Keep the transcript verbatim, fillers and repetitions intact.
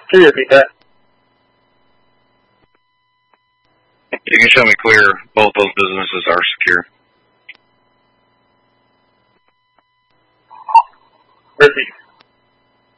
Can you repeat that? You can show me clear both those businesses are secure. Repeat.